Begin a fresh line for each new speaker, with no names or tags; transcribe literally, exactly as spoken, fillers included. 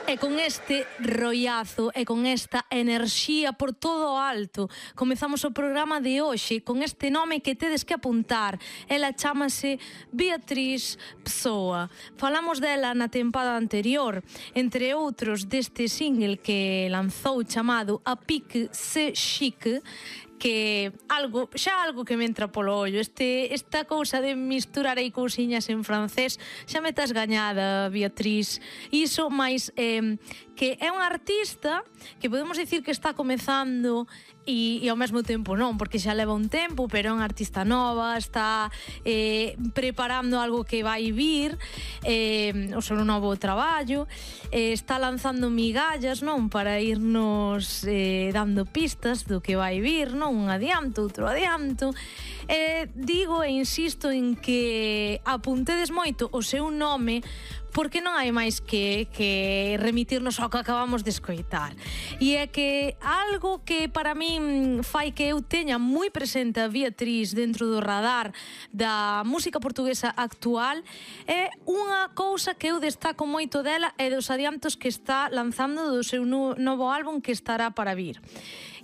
E con este rollazo e con esta enerxía por todo o alto comezamos o programa de hoxe con este nome que tedes que apuntar. Ela chámase Beatriz Pessoa. Falamos dela na tempada anterior, entre outros deste single que lanzou chamado A Pique Se Chique, que algo, xa algo que me entra polo ollo, este, esta cousa de misturar aí cousiñas en francés, xa me tas gañada, Beatriz. Iso, máis eh, que é unha artista que podemos dicir que está comezando e, e ao mesmo tempo non, porque xa leva un tempo, pero é unha artista nova, está eh, preparando algo que vai vir, eh, o seu novo traballo, eh, está lanzando migallas, non, para irnos eh, dando pistas do que vai vir, non, un adianto, outro adianto. Eh, digo e insisto en que apuntedes moito o seu nome, porque non hai máis que, que remitirnos ao que acabamos de escoitar. E é que algo que para min fai que eu teña moi presente a Beatriz dentro do radar da música portuguesa actual é unha cousa que eu destaco moito dela e dos adiantos que está lanzando do seu no, novo álbum que estará para vir.